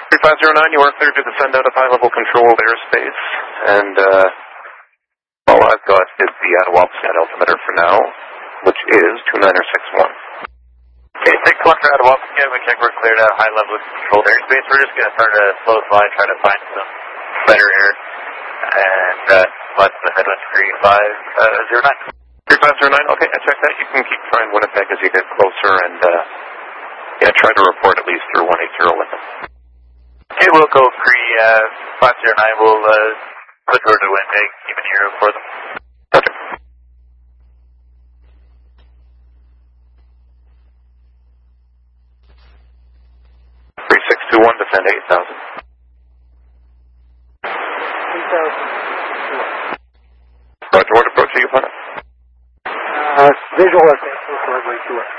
3509, you are cleared to descend out of high-level controlled airspace, and all I've got is the Attawapscat altimeter for now, which is 2961. Okay, 6-1 for Attawapscat, we check we're cleared out of high-level controlled airspace. We're just going to start a slow fly, try to find some better air, and fly to the headwind 3509. 3509, okay, I checked that. You can keep trying Winnipeg as you get closer, and try to report at least through 180 with them. Okay, we'll go pre-509. We'll put door to Winnipeg, keep an ear for them. Okay. One, descend 8,000. 8,000. Roger, what approach are you planning? Visual, okay, so runway 2.